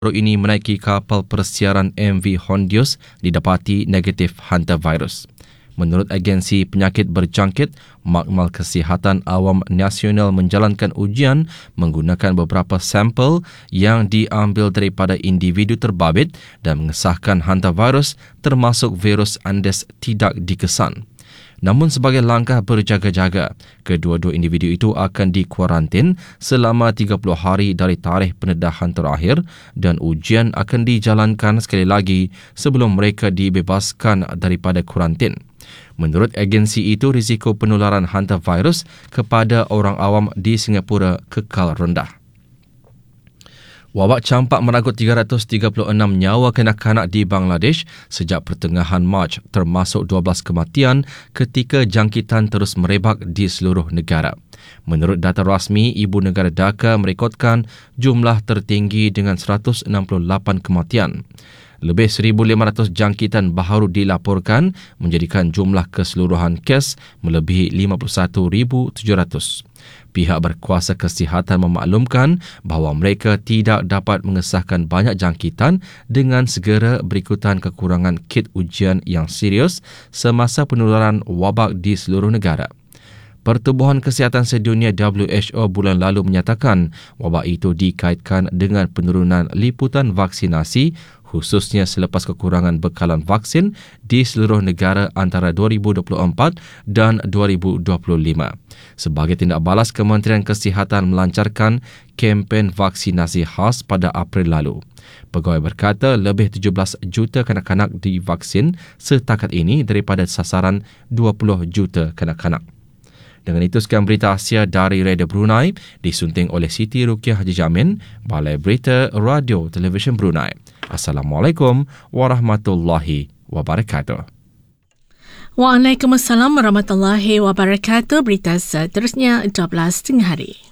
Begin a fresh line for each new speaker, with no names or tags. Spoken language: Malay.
baru ini menaiki kapal persiaran MV Hondios didapati negatif hantavirus. Menurut agensi penyakit berjangkit, Makmal Kesihatan Awam Nasional menjalankan ujian menggunakan beberapa sampel yang diambil daripada individu terbabit dan mengesahkan hantavirus termasuk virus Andes tidak dikesan. Namun sebagai langkah berjaga-jaga, kedua-dua individu itu akan dikuarantin selama 30 hari dari tarikh pendedahan terakhir dan ujian akan dijalankan sekali lagi sebelum mereka dibebaskan daripada kuarantin. Menurut agensi itu, risiko penularan hantavirus kepada orang awam di Singapura kekal rendah. Wabak campak meragut 336 nyawa kanak-kanak di Bangladesh sejak pertengahan Mac, termasuk 12 kematian ketika jangkitan terus merebak di seluruh negara. Menurut data rasmi, Ibu Negara Dhaka merekodkan jumlah tertinggi dengan 168 kematian. Lebih 1,500 jangkitan baharu dilaporkan menjadikan jumlah keseluruhan kes melebihi 51,700. Pihak berkuasa kesihatan memaklumkan bahawa mereka tidak dapat mengesahkan banyak jangkitan dengan segera berikutan kekurangan kit ujian yang serius semasa penularan wabak di seluruh negara. Pertubuhan Kesihatan Sedunia WHO bulan lalu menyatakan wabak itu dikaitkan dengan penurunan liputan vaksinasi khususnya selepas kekurangan bekalan vaksin di seluruh negara antara 2024 dan 2025. Sebagai tindak balas, Kementerian Kesihatan melancarkan kempen vaksinasi khas pada April lalu. Pegawai berkata lebih 17 juta kanak-kanak divaksin setakat ini daripada sasaran 20 juta kanak-kanak. Dengan itu, sekian berita Asia dari Radio Brunei, disunting oleh Siti Rukiah Haji Jamin, Balai Berita Radio Televisyen Brunei. Assalamualaikum warahmatullahi wabarakatuh.
Waalaikumsalam warahmatullahi wabarakatuh. Berita seterusnya 12 tengah hari.